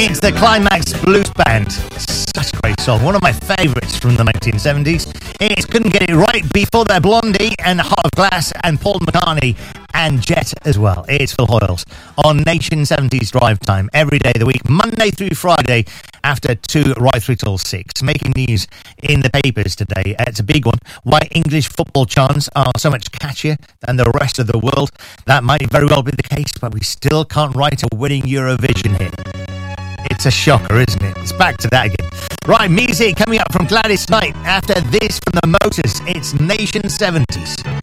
It's the Climax Blues Band. Such a great song. One of my favourites from the 1970s. It couldn't get it right before that. Blondie and Heart of Glass and Paul McCartney and Jet as well. It's Phil Hoyles on Nation 70s Drive Time every day of the week, Monday through Friday after 2 right through till 6. Making news in the papers today. It's a big one. Why English football chants are so much catchier than the rest of the world. That might very well be the case, but we still can't write a winning Eurovision hit. It's a shocker, isn't it? It's back to that again. Right, music coming up from Gladys Knight. After this from the Motors, it's Nation 70s.